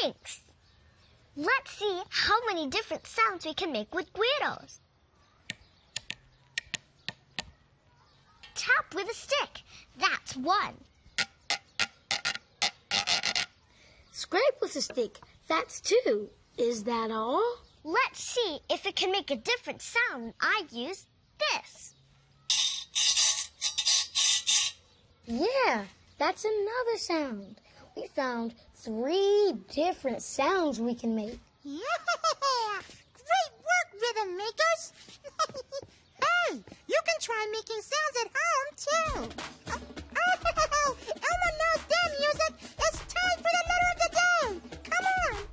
Thanks. Let's see how many different sounds we can make with Guidos. Tap with a stick. That's one. Scrape with a stick. That's two. Is that all? Let's see if it can make a different sound. I use this. Yeah, that's another sound. We found 3 different sounds we can make. Yeah! Great work, rhythm makers! Hey, you can try making sounds at home, too. Oh, Elmo